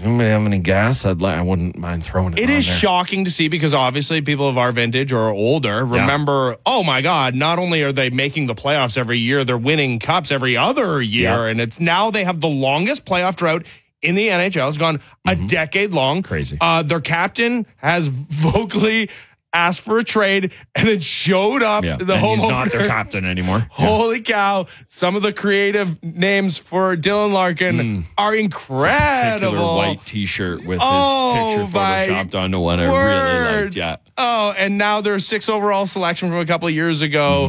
anybody have any gas? I wouldn't mind throwing it. It is shocking to see because obviously people of our vintage or older remember, oh my God, not only are they making the playoffs every year, they're winning cups every other year. And it's now they have the longest playoff drought in the NHL. It's gone a decade long. Crazy. Their captain has vocally asked for a trade and then showed up the home he's not their captain anymore. Holy cow. Some of the creative names for Dylan Larkin are incredible. It's a particular white t-shirt with his picture photoshopped onto one I really liked. Yeah. Oh, and now their 6th overall selection from a couple of years ago.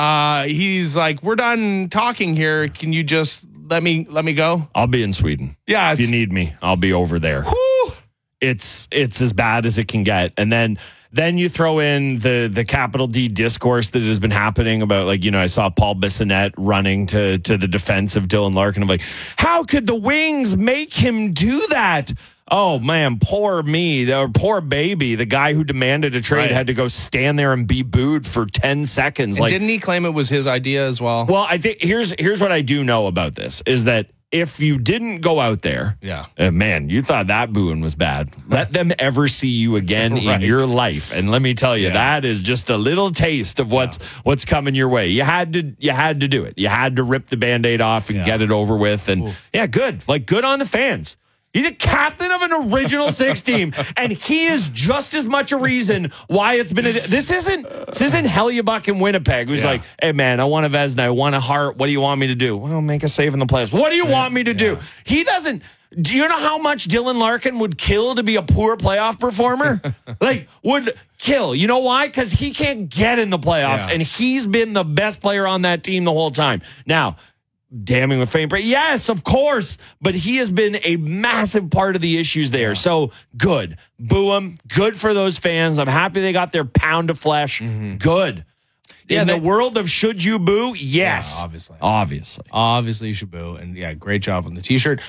He's like, we're done talking here. Can you just let me go? I'll be in Sweden. Yeah. If you need me, I'll be over there. Whew. It's as bad as it can get. And then you throw in the capital D discourse that has been happening about, like, I saw Paul Bissonnette running to the defense of Dylan Larkin. I'm like, how could the Wings make him do that? Oh, man, poor me, or poor baby. The guy who demanded a trade had to go stand there and be booed for 10 seconds. And didn't he claim it was his idea as well? Well, I think here's what I do know about this is that if you didn't go out there, man, you thought that booing was bad. Let them ever see you again in your life. And let me tell you, that is just a little taste of what's coming your way. You had to do it. You had to rip the Band-Aid off and get it over with. And good. Like, good on the fans. He's a captain of an original 6 team, and he is just as much a reason why it's been. This isn't Hellebuyck in Winnipeg, who's like, hey, man, I want a Vezina, I want a Hart. What do you want me to do? Well, make a save in the playoffs. What do you want me to do? He doesn't. Do you know how much Dylan Larkin would kill to be a poor playoff performer? Would kill. You know why? Because he can't get in the playoffs, and he's been the best player on that team the whole time. Now, damning with faint praise. Yes, of course. But he has been a massive part of the issues there. So good. Boo him. Good for those fans. I'm happy they got their pound of flesh. Good. In the world of should you boo? Yes. Yeah, obviously. Obviously you should boo. And great job on the t-shirt.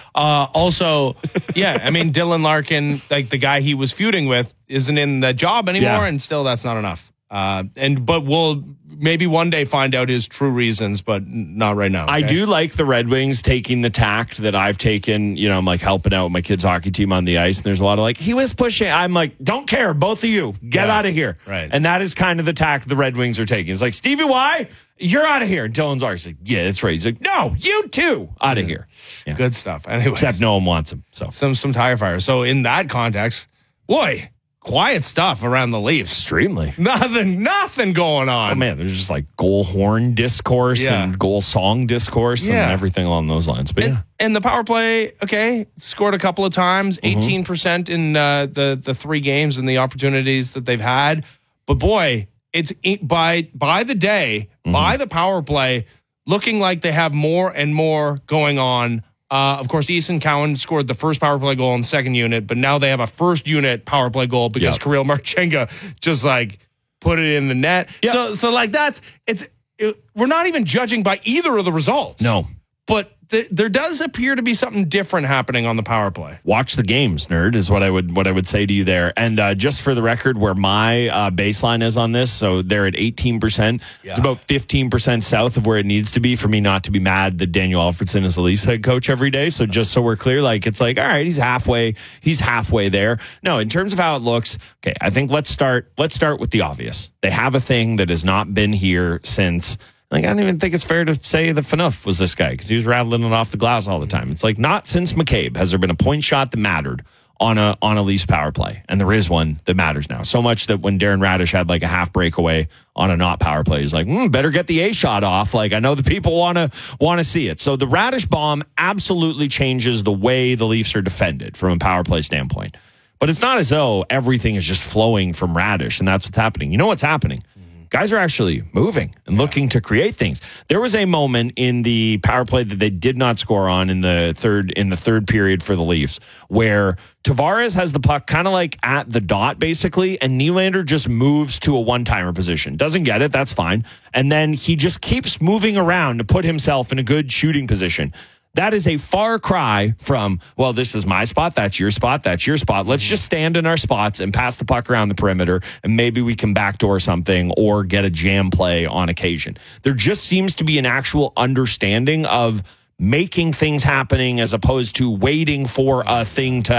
Also, Dylan Larkin, like the guy he was feuding with, isn't in the job anymore, and still that's not enough. But we'll maybe one day find out his true reasons, but not right now. Okay? I do like the Red Wings taking the tact that I've taken. I'm like helping out with my kids' hockey team on the ice, and there's a lot of he was pushing. I'm like, don't care, both of you, get out of here. Right. And that is kind of the tact the Red Wings are taking. It's like, Stevie Y, you're out of here. And Dylan's always like, yeah, that's right. He's like, no, you too, out of here. Yeah. Good stuff. Anyway, except no one wants him. So some tire fire. So in that context, boy, quiet stuff around the Leafs. Extremely. Nothing going on. Oh, man, there's just like goal horn discourse and goal song discourse and everything along those lines. But and the power play, scored a couple of times, 18% in the 3 games and the opportunities that they've had. But boy, it's by the day, by the power play, looking like they have more and more going on. Of course, Easton Cowan scored the first power play goal in the second unit, but now they have a first unit power play goal because Kirill Marchenko just put it in the net. Yep. So we're not even judging by either of the results. No. But there does appear to be something different happening on the power play. Watch the games, nerd, is what I would say to you there. And just for the record, where my baseline is on this, so they're at 18%. It's about 15% south of where it needs to be for me not to be mad that Daniel Alfredson is the Leafs head coach every day. So just so we're clear, it's like, all right, he's halfway there. No, in terms of how it looks, okay, I think let's start with the obvious. They have a thing that has not been here since. I don't even think it's fair to say that Phaneuf was this guy because he was rattling it off the glass all the time. It's not since McCabe has there been a point shot that mattered on a Leafs power play, and there is one that matters now. So much that when Darren Radish had a half breakaway on a not power play, he's like, better get the A shot off. I know the people want to see it. So the Radish bomb absolutely changes the way the Leafs are defended from a power play standpoint. But it's not as though everything is just flowing from Radish, and that's what's happening. You know what's happening? Guys are actually moving and looking to create things. There was a moment in the power play that they did not score on in the third period for the Leafs where Tavares has the puck kind of at the dot basically, and Nylander just moves to a one-timer position. Doesn't get it, that's fine. And then he just keeps moving around to put himself in a good shooting position. That is a far cry from, well, this is my spot, that's your spot, that's your spot. Let's just stand in our spots and pass the puck around the perimeter, and maybe we can backdoor something or get a jam play on occasion. There just seems to be an actual understanding of making things happening as opposed to waiting for a thing to